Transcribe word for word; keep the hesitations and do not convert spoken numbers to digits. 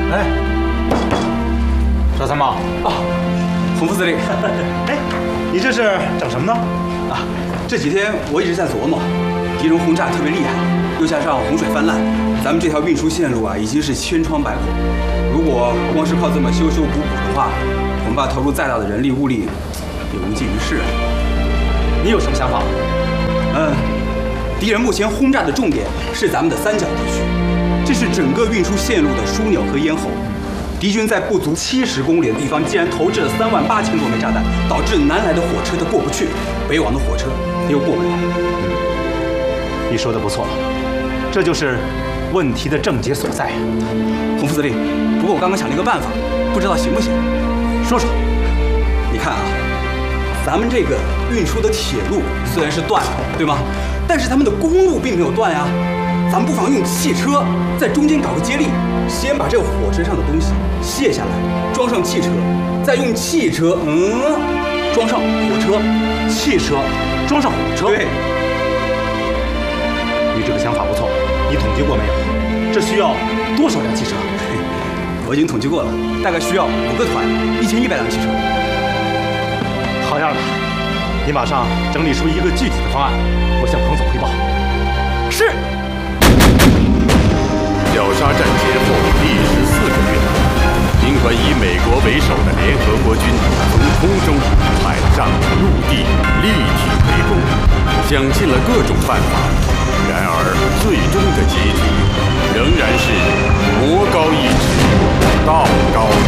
哎，赵参谋啊，洪副司令， 哎，你这是整什么呢？ 啊，这几天我一直在琢磨，敌人轰炸特别厉害，又加上洪水泛滥，咱们这条运输线路啊已经是千疮百孔。如果光是靠这么修修补补的话，恐怕投入再大的人力物力也无济于事。 你有什么想法？ 嗯，敌人目前轰炸的重点是咱们的三角地区，这是整个运输线路的枢纽和咽喉。敌军在不足七十公里的地方，竟然投掷了三万八千多枚炸弹，导致南来的火车它过不去，北往的火车它又过不来。 你说的不错，这就是问题的症结所在。 洪副司令，不过我刚刚想了一个办法，不知道行不行？ 说说。 你看啊，咱们这个运输的铁路虽然是断了，对吗？但是他们的公路并没有断呀。咱们不妨用汽车在中间搞个接力，先把这个火车上的东西卸下来，装上汽车，再用汽车，嗯，装上火车， 汽车装上火车。 对， 你这个想法不错。你统计过没有？这需要多少辆汽车？ 我已经统计过了，大概需要五个团，一千一百辆汽车。 好样的！你马上整理出一个具体的方案，我向彭总汇报。是。 绞杀战前后历时四个月，尽管以美国为首的联合国军从空中、海上、陆地立体围攻，想尽了各种办法，然而最终的结局仍然是魔高一尺，道高